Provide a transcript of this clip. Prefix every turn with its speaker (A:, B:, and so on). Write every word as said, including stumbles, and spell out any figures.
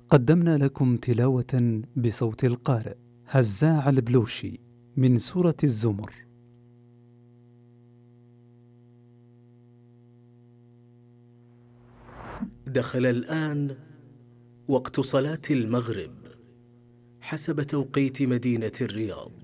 A: قدمنا لكم تلاوة بصوت القارئ هزاع البلوشي من سورة الزمر.
B: دخل الآن وقت صلاة المغرب حسب توقيت مدينة الرياض.